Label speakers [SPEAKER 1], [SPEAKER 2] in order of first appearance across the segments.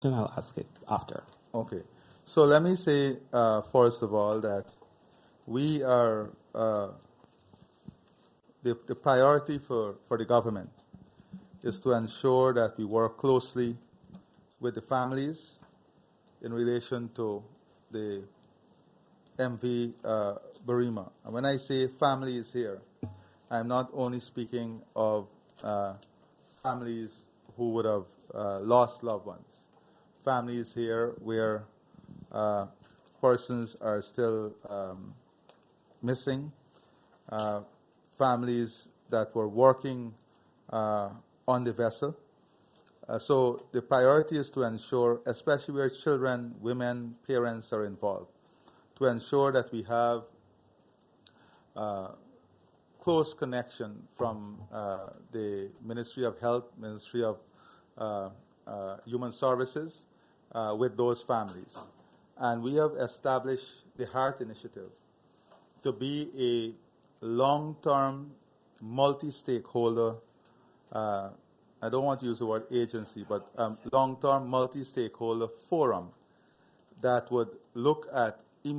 [SPEAKER 1] I'll ask it after.
[SPEAKER 2] Okay. So let me say, first of all, that we are, the priority for the government is to ensure that we work closely with the families in relation to the MV Barima. And when I say families here, I'm not only speaking of families who would have lost loved ones. Families here where persons are still missing, families that were working on the vessel. So the priority is to ensure, especially where children, women, parents are involved, to ensure that we have close connection from the Ministry of Health, Ministry of Human Services with those families. And we have established the HEART Initiative to be a long-term, multi-stakeholder, I don't want to use the word agency, but long-term, multi-stakeholder forum that would look at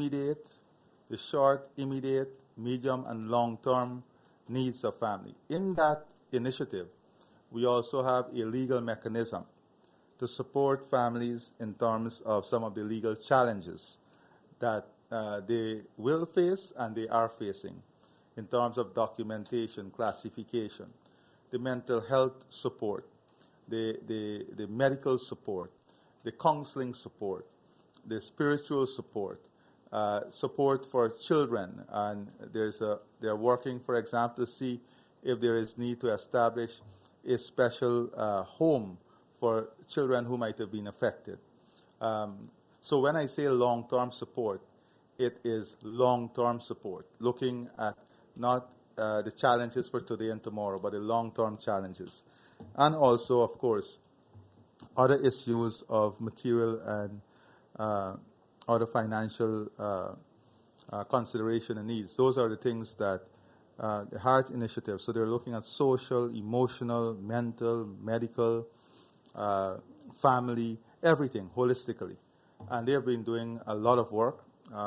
[SPEAKER 2] the short, immediate, medium, and long-term needs of family. In that initiative, we also have a legal mechanism to support families in terms of some of the legal challenges that they will face and they are facing in terms of documentation, classification, the mental health support, the medical support, the counseling support, the spiritual support, support for children. And they're working, for example, to see if there is need to establish a special home for children who might have been affected. So when I say long-term support, it is long-term support, looking at not the challenges for today and tomorrow, but the long-term challenges. And also, of course, other issues of material and other financial consideration and needs. Those are the things that the HEART Initiative, so they're looking at social, emotional, mental, medical, family, everything, holistically. And they've been doing a lot of work.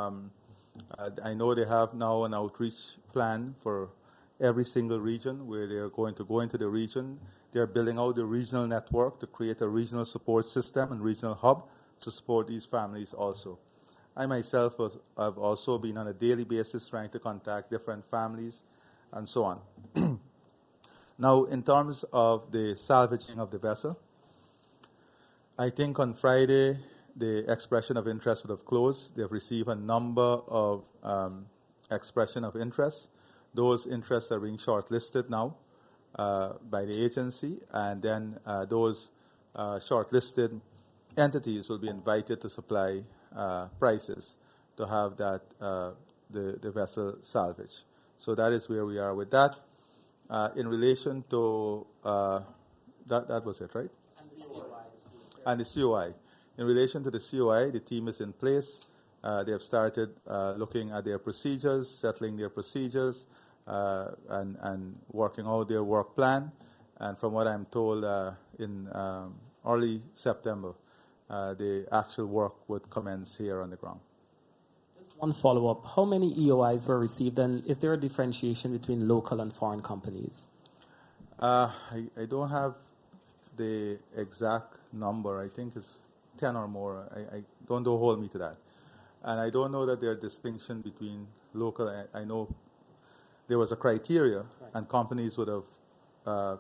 [SPEAKER 2] I know they have now an outreach plan for every single region where they're going to go into the region. They're building out the regional network to create a regional support system and regional hub to support these families also. I myself have also been on a daily basis trying to contact different families and so on. Now, in terms of the salvaging of the vessel, I think on Friday, the expression of interest would have closed. They've received a number of expression of interest. Those interests are being shortlisted now by the agency, and then those shortlisted entities will be invited to supply prices to have that the vessel salvaged. So that is where we are with that. In relation to that was it, right? And the COI. In relation to the COI, the team is in place. They have started looking at their procedures, settling their procedures, and working out their work plan. And from what I'm told, in early September, the actual work would commence here on the ground.
[SPEAKER 1] Just one follow-up. How many EOIs were received, and is there a differentiation between local and foreign companies?
[SPEAKER 2] I don't have the exact number. I think it's 10 or more. I don't hold me to that. And I don't know that there are distinction between local. I know there was a criteria, right, and companies would have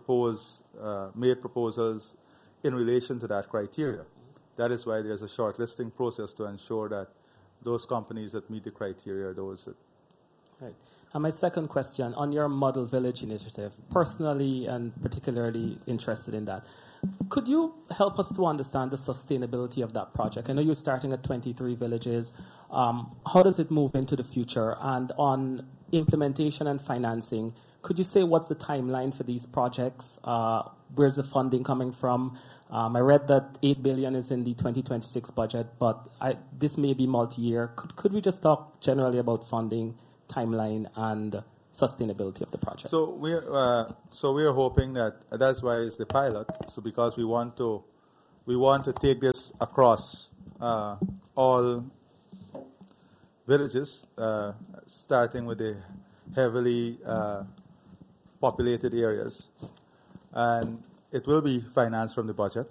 [SPEAKER 2] made proposals in relation to that criteria. That is why there's a shortlisting process to ensure that those companies that meet the criteria are those that.
[SPEAKER 1] Right. And my second question, on your Model Village initiative, personally and particularly interested in that, could you help us to understand the sustainability of that project? I know you're starting at 23 villages. How does it move into the future? And on implementation and financing, could you say what's the timeline for these projects? Where's the funding coming from? I read that $8 billion is in the 2026 budget, but this may be multi-year. Could we just talk generally about funding, timeline, and sustainability of the project?
[SPEAKER 2] So we're hoping that's why it's the pilot. So because we want to we want to take this across all villages, starting with the heavily populated areas. And it will be financed from the budget.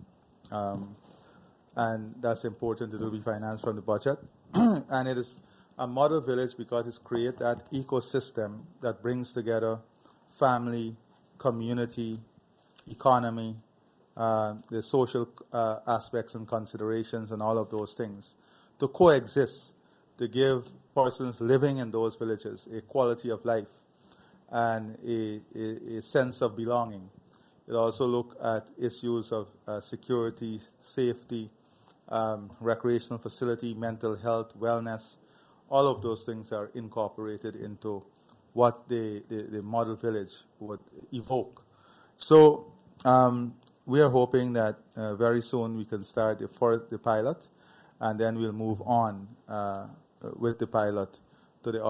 [SPEAKER 2] And that's important, it will be financed from the budget. And it is a model village because it's created that ecosystem that brings together family, community, economy, the social aspects and considerations and all of those things to coexist, to give persons living in those villages a quality of life and a sense of belonging. It also look at issues of security, safety, recreational facility, mental health, wellness. All of those things are incorporated into what the model village would evoke. So we are hoping that very soon we can start the pilot, and then we'll move on with the pilot to the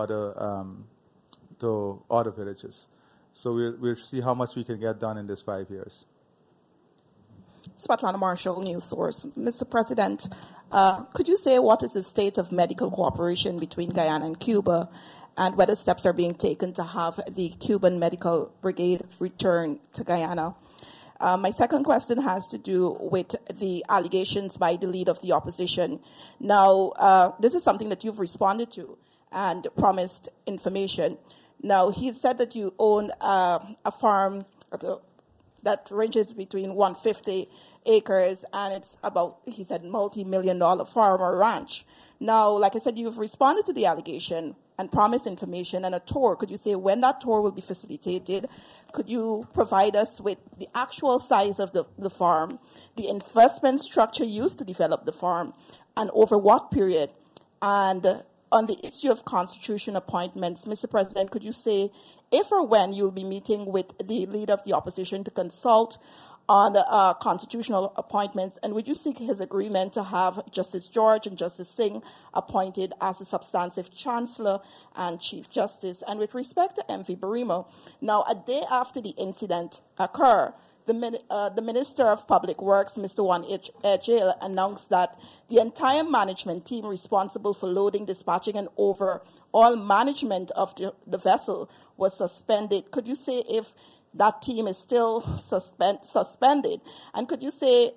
[SPEAKER 2] other villages. So we'll see how much we can get done in this 5 years.
[SPEAKER 3] Svetlana Marshall, News Source. Mr. President, could you say what is the state of medical cooperation between Guyana and Cuba, and whether steps are being taken to have the Cuban Medical Brigade return to Guyana? My second question has to do with the allegations by the leader of the opposition. Now, this is something that you've responded to and promised information. Now, he said that you own a farm that ranges between 150 acres, and it's about, he said, multi-million-dollar farm or ranch. Now, like I said, you've responded to the allegation and promised information and a tour. Could you say when that tour will be facilitated? Could you provide us with the actual size of the farm, the investment structure used to develop the farm, and over what period? And on the issue of constitution appointments, Mr. President, could you say if or when you'll be meeting with the leader of the opposition to consult on constitutional appointments, and would you seek his agreement to have Justice George and Justice Singh appointed as the substantive Chancellor and Chief Justice? And with respect to M.V. Barimo, now a day after the incident occurred, the Minister of Public Works, Mr. Juan Ejel, announced that the entire management team responsible for loading, dispatching, and overall management of the vessel was suspended. Could you say if that team is still suspended? And could you say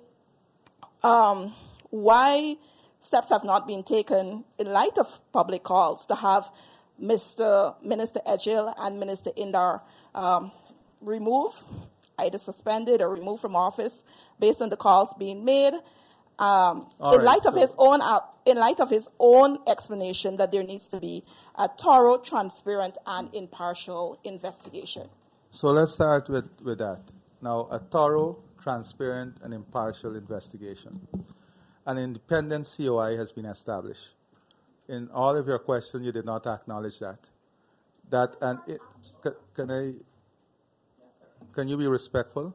[SPEAKER 3] why steps have not been taken in light of public calls to have Minister Ejel and Minister Indar removed, either suspended or removed from office based on the calls being made, in light of his own explanation that there needs to be a thorough, transparent, and impartial investigation?
[SPEAKER 2] So let's start with that. Now, a thorough, transparent, and impartial investigation. An independent COI has been established. In all of your questions, you did not acknowledge that. Can you be respectful?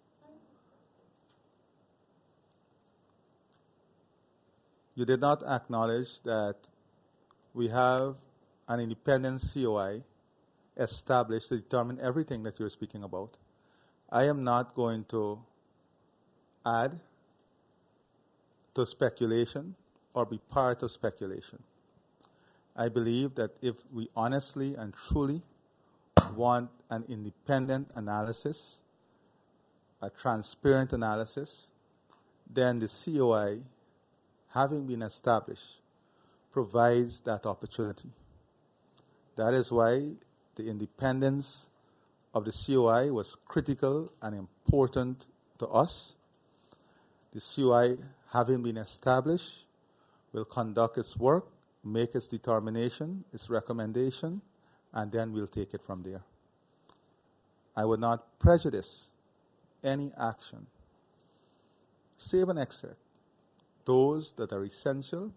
[SPEAKER 2] You did not acknowledge that we have an independent COI established to determine everything that you're speaking about. I am not going to add to speculation or be part of speculation. I believe that if we honestly and truly want an independent analysis, a transparent analysis, then the COI, having been established, provides that opportunity. That is why the independence of the COI was critical and important to us. The COI, having been established, will conduct its work, make its determination, its recommendation, and then we'll take it from there. I would not prejudice any action, save an excerpt, those that are essential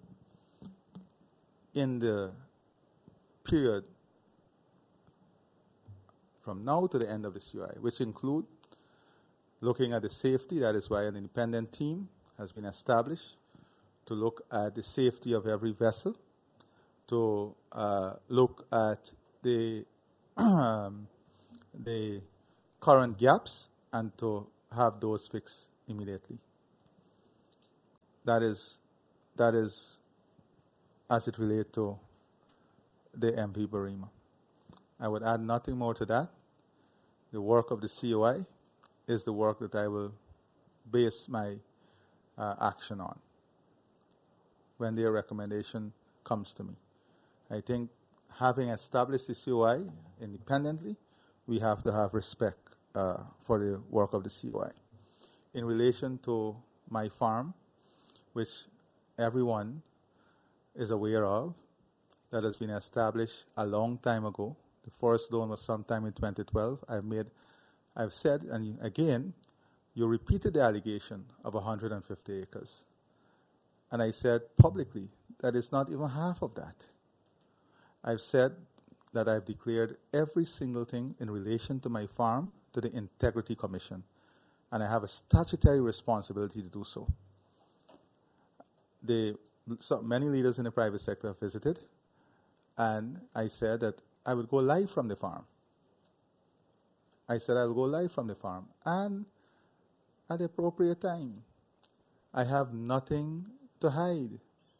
[SPEAKER 2] in the period from now to the end of the COI, which include looking at the safety. That is why an independent team has been established to look at the safety of every vessel, to look at the current gaps, and to have those fixed immediately. that is as it relates to the MP Barima. I would add nothing more to that. The work of the COI is the work that I will base my action on when their recommendation comes to me. I think having established the COI independently, we have to have respect for the work of the COI. In relation to my farm, which everyone is aware of, that has been established a long time ago. The first loan was sometime in 2012. I've said, and again, you repeated the allegation of 150 acres. And I said publicly that it's not even half of that. I've said that I've declared every single thing in relation to my farm to the Integrity Commission, and I have a statutory responsibility to do so. Many leaders in the private sector have visited, and I said that I would go live from the farm. I said I will go live from the farm, and at the appropriate time. I have nothing to hide.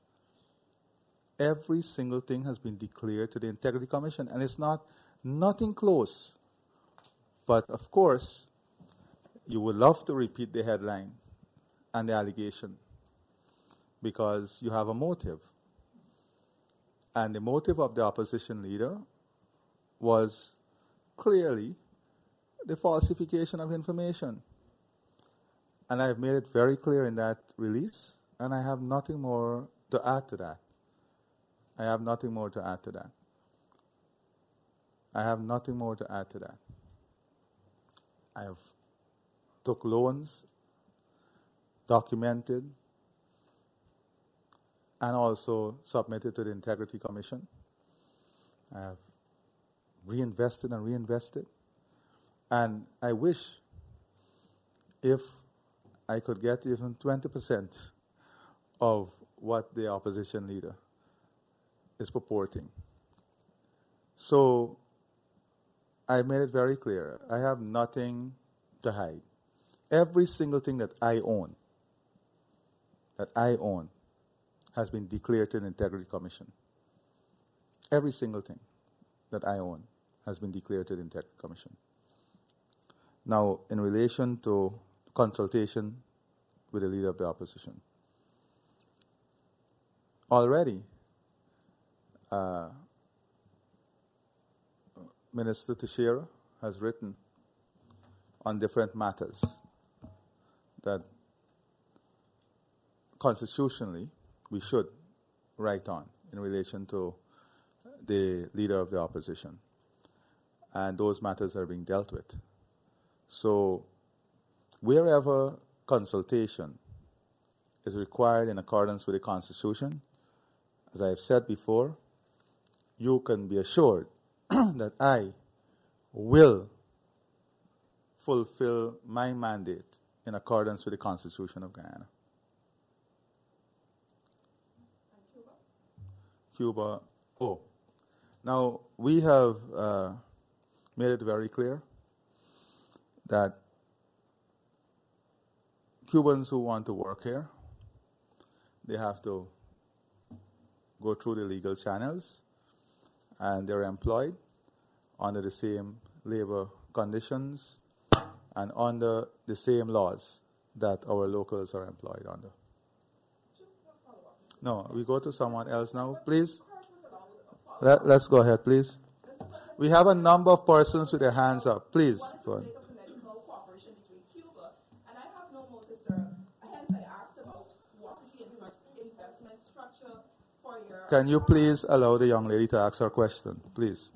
[SPEAKER 2] Every single thing has been declared to the Integrity Commission, and it's nothing close. But of course, you would love to repeat the headline and the allegation because you have a motive. And the motive of the opposition leader was clearly the falsification of information. And I've made it very clear in that release, and I have nothing more to add to that. I have nothing more to add to that. I have nothing more to add to that. I have took loans, documented, and also submitted to the Integrity Commission. I have reinvested and reinvested. And I wish if I could get even 20% of what the opposition leader is purporting. So I made it very clear. I have nothing to hide. Every single thing that I own, has been declared to the Integrity Commission. Every single thing that I own has been declared to the Integrity Commission. Now, in relation to consultation with the leader of the opposition, already Minister Teixeira has written on different matters that constitutionally we should write on in relation to the leader of the opposition. And those matters are being dealt with. So wherever consultation is required in accordance with the Constitution, as I have said before, you can be assured that I will fulfill my mandate in accordance with the Constitution of Guyana. Cuba. Now we have made it very clear that Cubans who want to work here, they have to go through the legal channels, and they're employed under the same labor conditions and under the same laws that our locals are employed under. No, we go to someone else now, please. Let's go ahead, please. We have a number of persons with their hands up. Please, go ahead. Can you please allow the young lady to ask her question, please?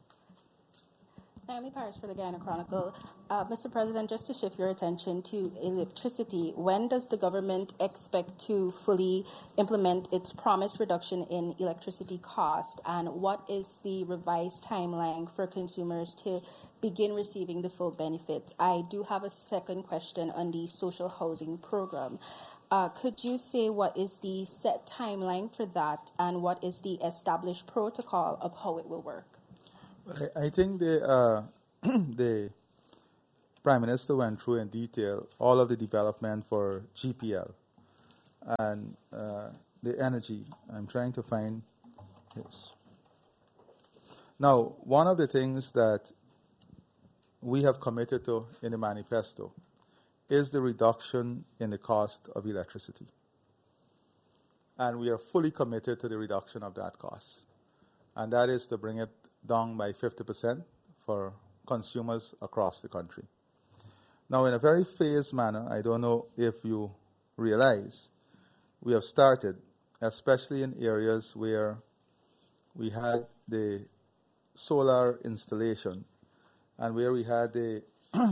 [SPEAKER 4] Naomi Paris for the Guyana Chronicle. Mr. President, just to shift your attention to electricity, when does the government expect to fully implement its promised reduction in electricity cost, and what is the revised timeline for consumers to begin receiving the full benefits? I do have a second question on the social housing program. Could you say what is the set timeline for that, and what is the established protocol of how it will work?
[SPEAKER 2] I think the Prime Minister went through in detail all of the development for GPL, and the energy. I'm trying to find this. Now, one of the things that we have committed to in the manifesto is the reduction in the cost of electricity. And we are fully committed to the reduction of that cost. And that is to bring it down by 50% for consumers across the country. Now, in a very phased manner, I don't know if you realize, we have started, especially in areas where we had the solar installation and where we had the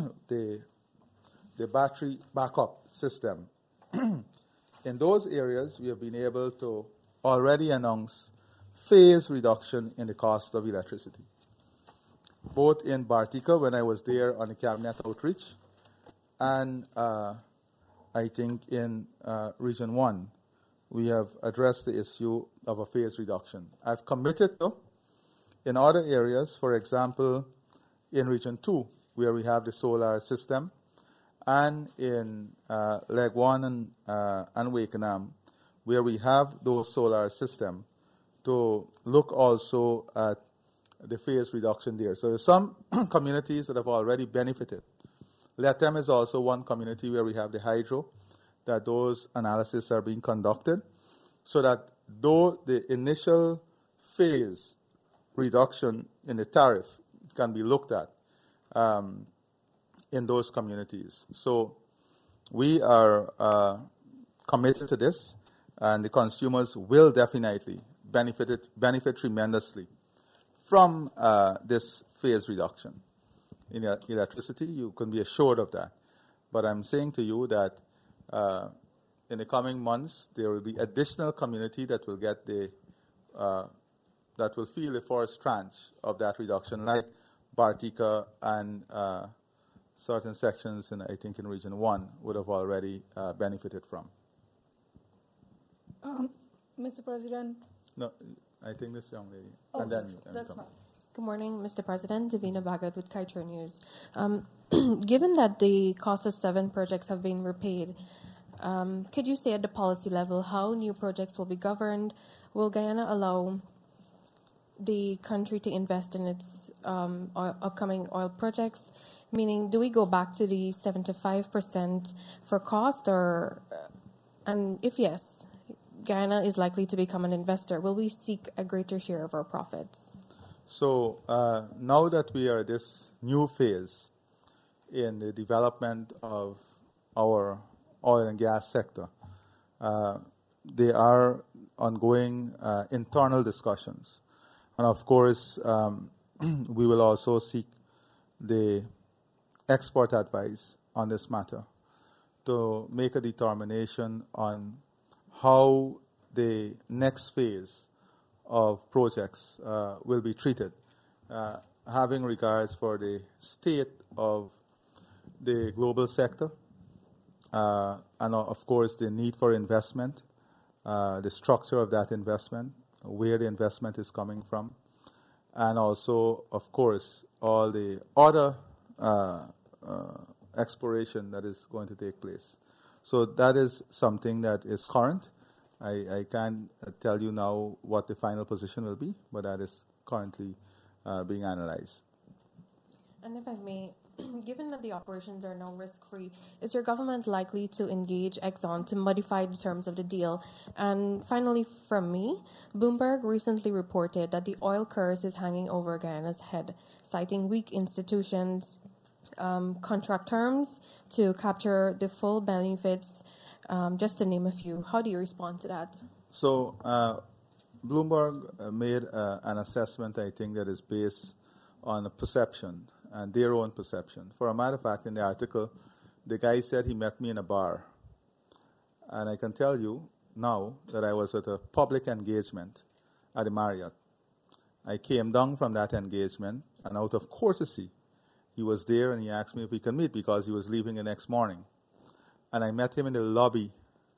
[SPEAKER 2] battery backup system. In those areas, we have been able to already announce phase reduction in the cost of electricity. Both in Bartica, when I was there on the cabinet outreach, and I think in Region 1, we have addressed the issue of a phase reduction. I've committed to, in other areas, for example, in Region 2, where we have the solar system, and in Leg 1 and Wakenham, where we have those solar system, to look also at the phase reduction there. So there's some communities that have already benefited. Lethem is also one community where we have the hydro, that those analyses are being conducted, so that though the initial phase reduction in the tariff can be looked at in those communities. So we are committed to this, and the consumers will definitely benefit tremendously from this phase reduction in electricity. You can be assured of that. But I'm saying to you that in the coming months, there will be additional community that will get that will feel the first tranche of that reduction, like Bartica and certain sections, I think in Region 1, would have already benefited from.
[SPEAKER 5] Mr. President?
[SPEAKER 2] No, I think this young lady.
[SPEAKER 5] Oh,
[SPEAKER 2] and then
[SPEAKER 5] that's fine.
[SPEAKER 6] Good morning, Mr. President. Davina Bhagat with Kaitra News. Given that the cost of 7 projects have been repaid, could you say at the policy level how new projects will be governed? Will Guyana allow the country to invest in its upcoming oil projects? Meaning, do we go back to the 75% for cost, and if yes, Guyana is likely to become an investor, will we seek a greater share of our profits?
[SPEAKER 2] So now that we are at this new phase in the development of our oil and gas sector, there are ongoing internal discussions. And of course, we will also seek the expert advice on this matter to make a determination on how the next phase of projects will be treated, having regards for the state of the global sector, and of course the need for investment, the structure of that investment, where the investment is coming from, and also, of course, all the other exploration that is going to take place. So that is something that is current. I can't tell you now what the final position will be, but that is currently being analyzed.
[SPEAKER 6] And if I may, given that the operations are now risk-free, is your government likely to engage Exxon to modify the terms of the deal? And finally, from me, Bloomberg recently reported that the oil curse is hanging over Guyana's head, citing weak institutions, contract terms to capture the full benefits, just to name a few. How do you respond to that?
[SPEAKER 2] So Bloomberg made an assessment, I think, that is based on a perception and their own perception. For a matter of fact, in the article, the guy said he met me in a bar. And I can tell you now that I was at a public engagement at the Marriott. I came down from that engagement, and out of courtesy, he was there and he asked me if we can meet because he was leaving the next morning. And I met him in the lobby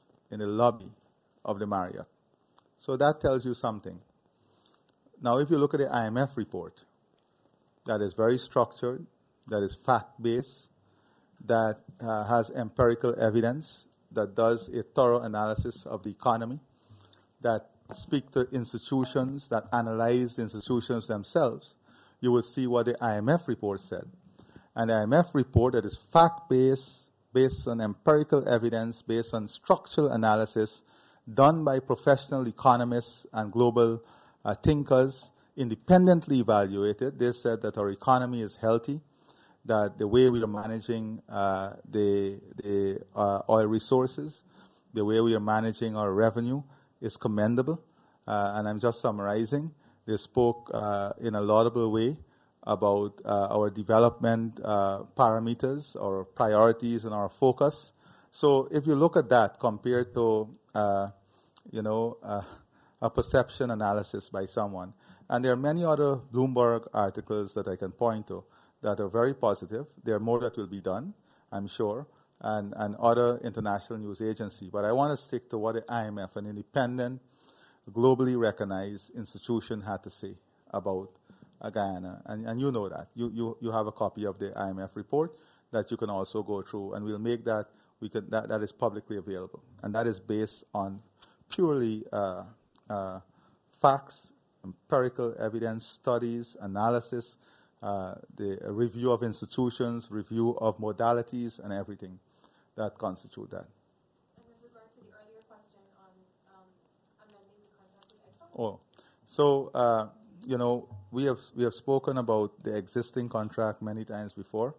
[SPEAKER 2] of the Marriott. So that tells you something. Now, if you look at the IMF report, that is very structured, that is fact-based, that has empirical evidence that does a thorough analysis of the economy, that speak to institutions, that analyze the institutions themselves, you will see what the IMF report said. And the IMF report that is fact-based, based on empirical evidence, based on structural analysis, done by professional economists and global thinkers, independently evaluated. They said that our economy is healthy, that the way we are managing the oil resources, the way we are managing our revenue is commendable. And I'm just summarizing. They spoke in a laudable way about our development parameters, our priorities, and our focus. So if you look at that compared to, a perception analysis by someone, and there are many other Bloomberg articles that I can point to that are very positive. There are more that will be done, I'm sure, and other international news agencies. But I want to stick to what the IMF, an independent, globally recognized institution, had to say about Guyana. And you know that. You have a copy of the IMF report that you can also go through, and we'll make that, that is publicly available. And that is based on purely facts, empirical evidence, studies, analysis, the review of institutions, review of modalities, and everything that constitute that.
[SPEAKER 6] And with regard to the earlier question on amending the contract with Exxon?
[SPEAKER 2] We have spoken about the existing contract many times before,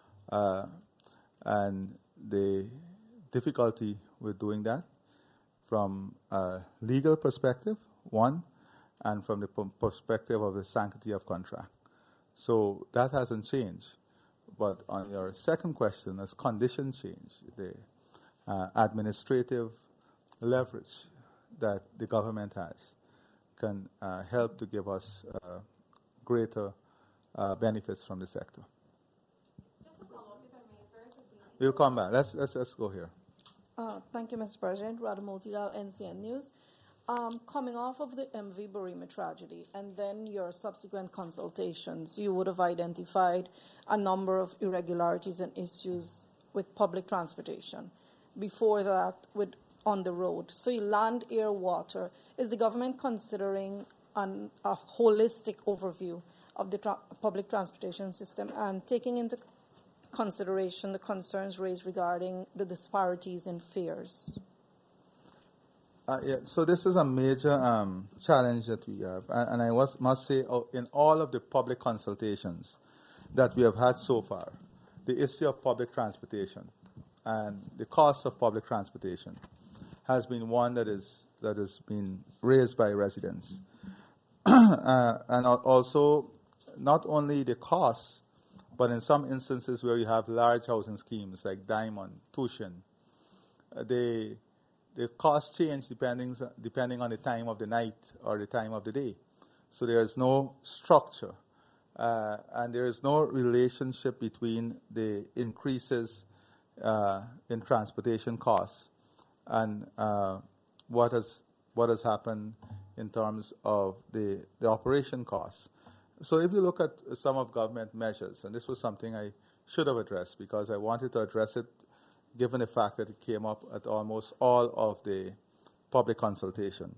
[SPEAKER 2] and the difficulty with doing that from a legal perspective, one, and from the perspective of the sanctity of contract. So that hasn't changed. But on your second question, as conditions change, the administrative leverage that the government has can help to give us greater benefits from the sector.
[SPEAKER 6] Just to follow up, if I may, very quickly.
[SPEAKER 2] We'll come back. Let's go here.
[SPEAKER 3] Thank you, Mr. President. Radha Motidal, NCN News. Coming off of the MV Burima tragedy and then your subsequent consultations, you would have identified a number of irregularities and issues with public transportation. Before that, on the road. So land, air, water. Is the government considering a holistic overview of the public transportation system and taking into consideration the concerns raised regarding the disparities in fares?
[SPEAKER 2] So this is a major challenge that we have. And I must say, in all of the public consultations that we have had so far, the issue of public transportation and the cost of public transportation has been one that has been raised by residents. And also, not only the cost, but in some instances where you have large housing schemes like Diamond, Tushin, the cost change depending on the time of the night or the time of the day. So there is no structure, and there is no relationship between the increases in transportation costs and what has happened in terms of the operation costs. So if you look at some of government measures, and this was something I should have addressed because I wanted to address it given the fact that it came up at almost all of the public consultation.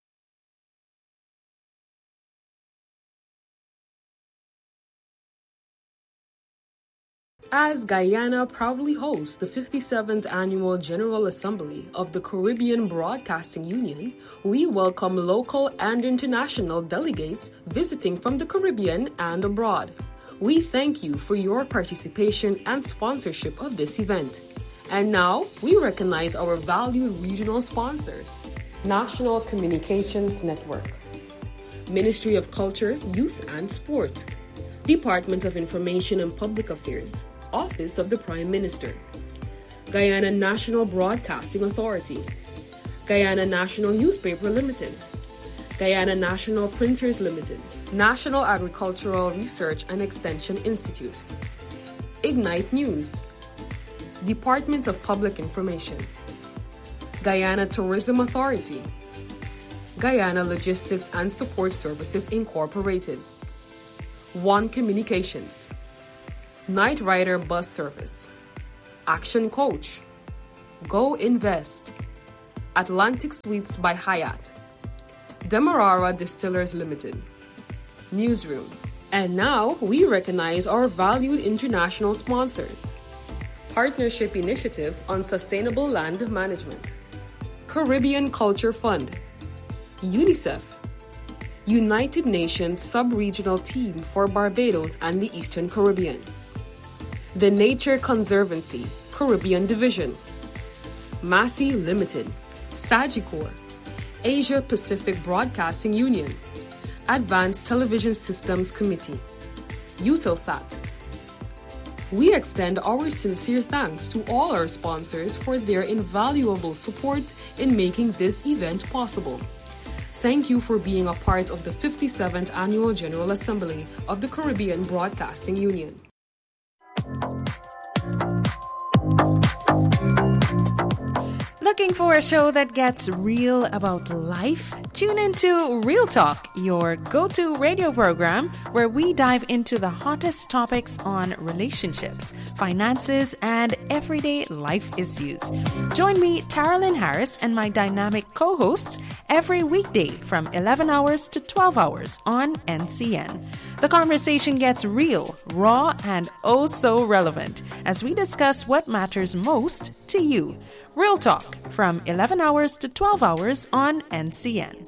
[SPEAKER 5] As Guyana proudly hosts the 57th Annual General Assembly of the Caribbean Broadcasting Union, we welcome local and international delegates visiting from the Caribbean and abroad. We thank you for your participation and sponsorship of this event. And now, we recognize our valued regional sponsors. National Communications Network, Ministry of Culture, Youth and Sport, Department of Information and Public Affairs, Office of the Prime Minister, Guyana National Broadcasting Authority, Guyana National Newspaper Limited, Guyana National Printers Limited, National Agricultural Research and Extension Institute, Ignite News, Department of Public Information, Guyana Tourism Authority, Guyana Logistics and Support Services Incorporated, One Communications, Night Rider Bus Service, Action Coach, Go Invest, Atlantic Suites by Hyatt, Demerara Distillers Limited, Newsroom. And now we recognize our valued international sponsors. Partnership Initiative on Sustainable Land Management, Caribbean Culture Fund, UNICEF, United Nations Sub-Regional Team for Barbados and the Eastern Caribbean, The Nature Conservancy, Caribbean Division, Massey Limited, Sagicor, Asia Pacific Broadcasting Union, Advanced Television Systems Committee, Eutelsat. We extend our sincere thanks to all our sponsors for their invaluable support in making this event possible. Thank you for being a part of the 57th Annual General Assembly of the Caribbean Broadcasting Union.
[SPEAKER 7] Looking for a show that gets real about life? Tune into Real Talk, your go-to radio program where we dive into the hottest topics on relationships, finances, and everyday life issues. Join me, Taralyn Harris, and my dynamic co-hosts every weekday from 11 hours to 12 hours on NCN. The conversation gets real, raw, and oh so relevant as we discuss what matters most to you. Real Talk from 11 hours to 12 hours on NCN.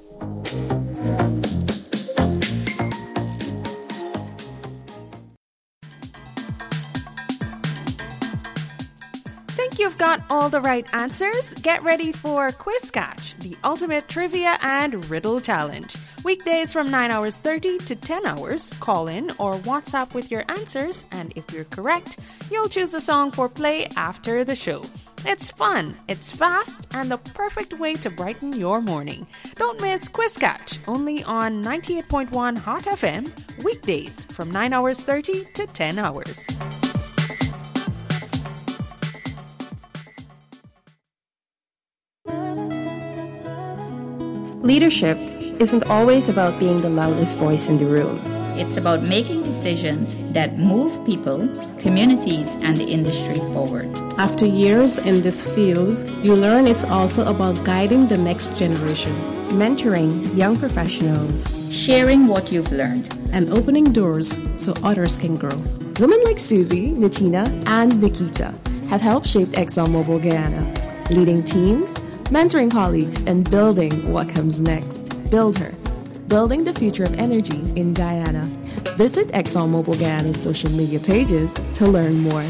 [SPEAKER 7] Think you've got all the right answers? Get ready for Quiz Catch, the ultimate trivia and riddle challenge. Weekdays from 9 hours 30 to 10 hours. Call in or WhatsApp with your answers, and if you're correct, you'll choose a song for play after the show. It's fun, it's fast, and the perfect way to brighten your morning. Don't miss Quiz Catch, only on 98.1 Hot FM, weekdays from 9 hours 30 to 10 hours.
[SPEAKER 8] Leadership isn't always about being the loudest voice in the room.
[SPEAKER 9] It's about making decisions that move people, communities, and the industry forward.
[SPEAKER 8] After years in this field, you learn it's also about guiding the next generation, mentoring young professionals,
[SPEAKER 9] sharing what you've learned,
[SPEAKER 8] and opening doors so others can grow. Women like Susie, Natina, and Nikita have helped shape ExxonMobil Guyana, leading teams, mentoring colleagues, and building what comes next. Build her. Building the future of energy in Guyana. Visit ExxonMobil Guyana's social media pages to learn more.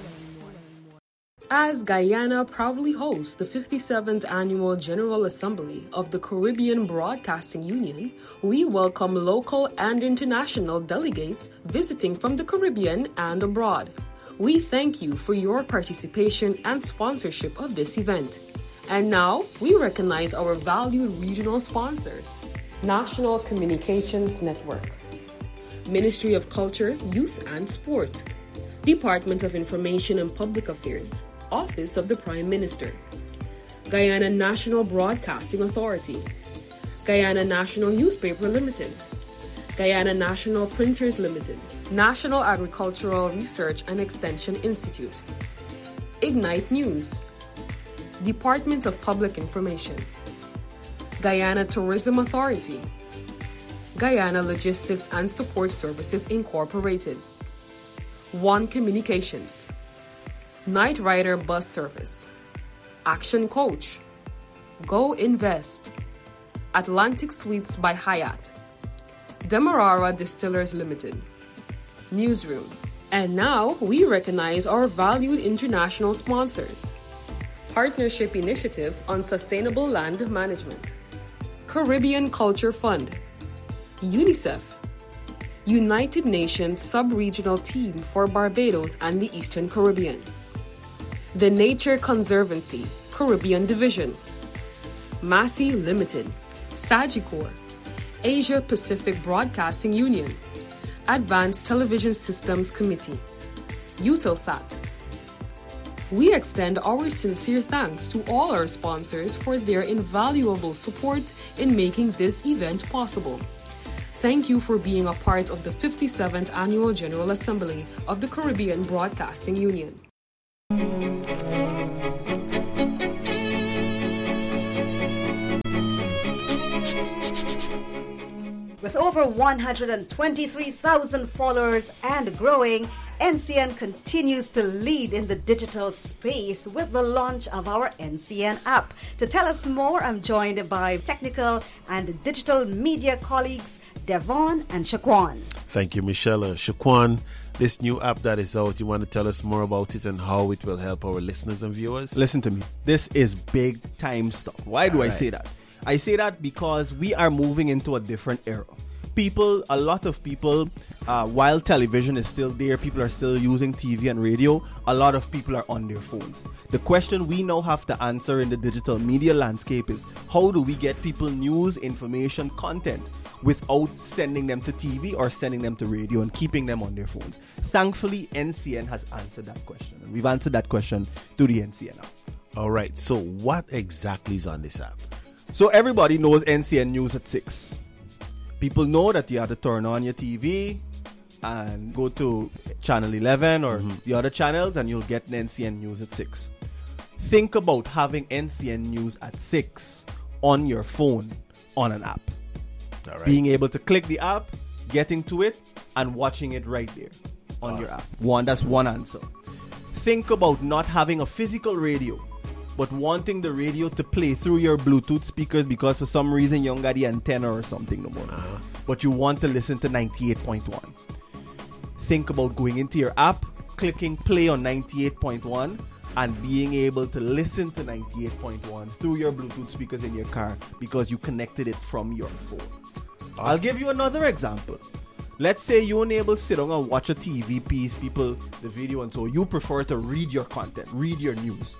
[SPEAKER 5] As Guyana proudly hosts the 57th Annual General Assembly of the Caribbean Broadcasting Union, we welcome local and international delegates visiting from the Caribbean and abroad. We thank you for your participation and sponsorship of this event. And now, we recognize our valued regional sponsors. National Communications Network, Ministry of Culture, Youth and Sport, Department of Information and Public Affairs, Office of the Prime Minister, Guyana National Broadcasting Authority, Guyana National Newspaper Limited, Guyana National Printers Limited, National Agricultural Research and Extension Institute, Ignite News, Department of Public Information, Guyana Tourism Authority, Guyana Logistics and Support Services Incorporated, One Communications, Night Rider Bus Service, Action Coach, Go Invest, Atlantic Suites by Hyatt, Demerara Distillers Limited, Newsroom. And now we recognize our valued international sponsors. Partnership Initiative on Sustainable Land Management, Caribbean Culture Fund, UNICEF, United Nations Sub-Regional Team for Barbados and the Eastern Caribbean, The Nature Conservancy, Caribbean Division, Massey Limited, Sagicor, Asia Pacific Broadcasting Union, Advanced Television Systems Committee, Eutelsat. We extend our sincere thanks to all our sponsors for their invaluable support in making this event possible. Thank you for being a part of the 57th Annual General Assembly of the Caribbean Broadcasting Union.
[SPEAKER 10] With over 123,000 followers and growing, NCN continues to lead in the digital space with the launch of our NCN app. To tell us more, I'm joined by technical and digital media colleagues Devon and Shaquan.
[SPEAKER 11] Thank you, Michelle. Shaquan, this new app that is out, you want to tell us more about it and how it will help our listeners and viewers?
[SPEAKER 12] Listen to me. This is big time stuff. Why do I say that? I say that because we are moving into a different era. A lot of people, while television is still there, people are still using TV and radio, a lot of people are on their phones. The question we now have to answer in the digital media landscape is, how do we get people news, information, content without sending them to TV or sending them to radio and keeping them on their phones? Thankfully, NCN has answered that question. And we've answered that question through the NCN app.
[SPEAKER 11] All right, so what exactly is on this app?
[SPEAKER 12] So everybody knows NCN News at 6. People know that you have to turn on your TV and go to channel 11 or the other channels and you'll get NCN News at 6. Think about having NCN News at 6 on your phone on an app. All right. Being able to click the app, getting to it, and watching it right there on your app. That's one answer. Think about not having a physical radio, but wanting the radio to play through your Bluetooth speakers because for some reason you don't got the antenna or something no more. But you want to listen to 98.1. Think about going into your app, clicking play on 98.1 and being able to listen to 98.1 through your Bluetooth speakers in your car because you connected it from your phone. Awesome. I'll give you another example. Let's say you're unable to sit down and watch a TV piece, the video, and so you prefer to read your content, read your news.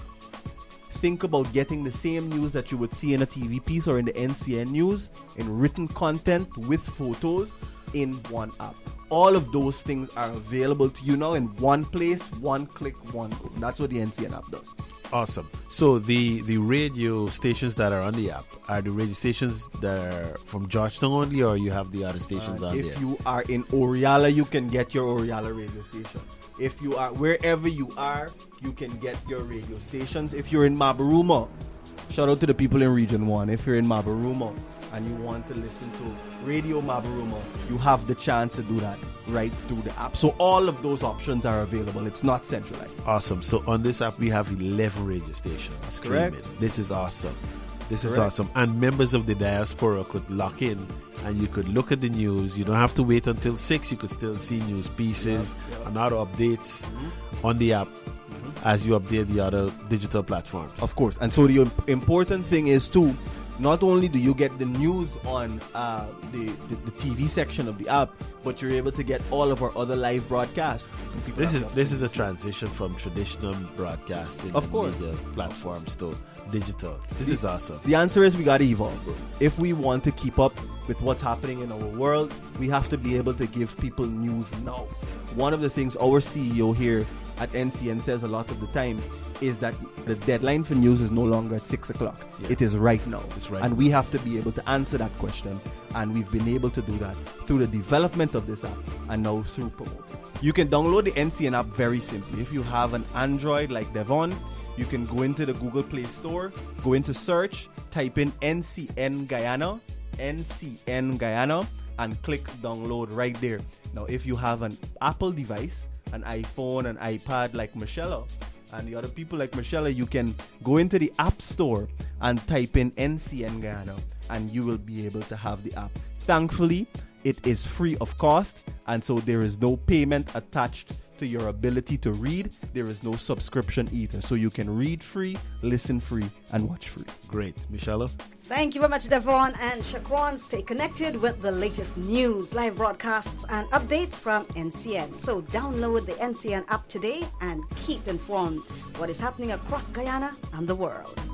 [SPEAKER 12] Think about getting the same news that you would see in a TV piece or in the NCN News in written content with photos in one app. All of those things are available to you now in one place, one click, one go. That's what the NCN app does.
[SPEAKER 11] Awesome. So the radio stations that are on the app, are the radio stations that are from Georgetown only, or you have the other stations on there?
[SPEAKER 12] If you are in Oriala, you can get your Oriala radio station. If you are wherever you are, you can get your radio stations. If you're in Mabaruma, shout out to the people in Region 1. If you're in Mabaruma and you want to listen to Radio Mabaruma, you have the chance to do that right through the app. So all of those options are available. It's not centralized.
[SPEAKER 11] Awesome. So on this app, we have 11 radio stations.
[SPEAKER 12] That's correct.
[SPEAKER 11] This is awesome. This is awesome. And members of the diaspora could lock in and you could look at the news. You don't have to wait until 6. You could still see news pieces and other updates on the app as you update the other digital platforms.
[SPEAKER 12] Of course. And so the important thing is too, not only do you get the news on the TV section of the app, but you're able to get all of our other live broadcasts.
[SPEAKER 11] This is a transition from traditional broadcasting and media platforms to digital. This is awesome.
[SPEAKER 12] The answer is we got to evolve, bro. If we want to keep up with what's happening in our world, we have to be able to give people news now. One of the things our CEO here at NCN says a lot of the time is that the deadline for news is no longer at 6 o'clock. Yeah. It is right now.
[SPEAKER 11] It's right
[SPEAKER 12] and
[SPEAKER 11] now.
[SPEAKER 12] We have to be able to answer that question. And we've been able to do that through the development of this app and now through promoting. You can download the NCN app very simply. If you have an Android like Devon, you can go into the Google Play Store, go into search, type in NCN Guyana, and click download right there. Now, if you have an Apple device, an iPhone, an iPad like Michelle, and the other people like Michelle, you can go into the App Store and type in NCN Guyana, and you will be able to have the app. Thankfully, it is free of cost, and so there is no payment attached to your ability to read. There is no subscription either. So you can read free, listen free, and watch free.
[SPEAKER 11] Great. Michelle?
[SPEAKER 10] Thank you very much, Devon and Shaquan. Stay connected with the latest news, live broadcasts, and updates from NCN. So download the NCN app today and keep informed what is happening across Guyana and the world.